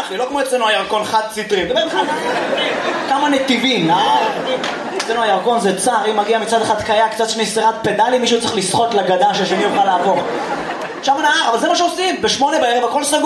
לי, לא כמו אצלנו הירקון חד סטרי. דבר לך, כמה נתיבים, אצלנו הירקון זה צער, אם מגיע מצד אחד קייק, קצת שני סרט פדלים, מישהו צריך לסחוט לגדה שהשני יוכל לעבור. עכשיו הנהר, אבל זה מה שעושים, ב8 בערב הכל סגור.